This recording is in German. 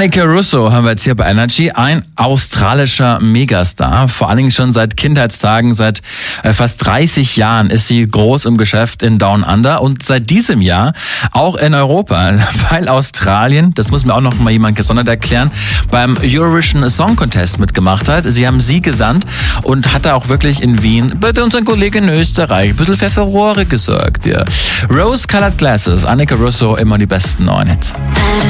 Annika Russo haben wir jetzt hier bei Energy, ein australischer Megastar, vor allen Dingen schon seit Kindheitstagen, seit fast 30 Jahren ist sie groß im Geschäft in Down Under und seit diesem Jahr auch in Europa, weil Australien, das muss mir auch noch mal jemand gesondert erklären, beim Eurovision Song Contest mitgemacht hat. Sie haben sie gesandt und hat da auch wirklich in Wien bei unseren Kollegen in Österreich ein bisschen für Furore gesorgt. Ja. Rose Colored Glasses, Annika Russo, immer die besten neuen Hits.